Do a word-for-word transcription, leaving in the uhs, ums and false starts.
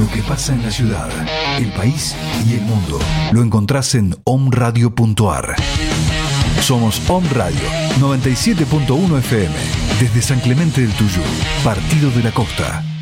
Lo que pasa en la ciudad, el país y el mundo lo encontrás en om radio punto a r. Somos Om Radio noventa y siete punto uno F M desde San Clemente del Tuyú, Partido de la Costa.